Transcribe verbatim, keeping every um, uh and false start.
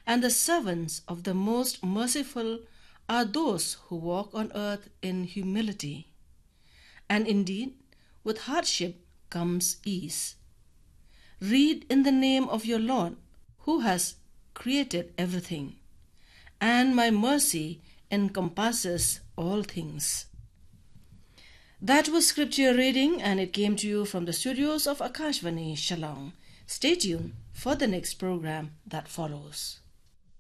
and the servants of the Most Merciful are those who walk on earth in humility. And indeed, with hardship comes ease. Read in the name of your Lord, who has created everything, and my mercy encompasses all things. That was scripture reading, and it came to you from the studios of Akashvani, Shillong. Stay tuned for the next program that follows.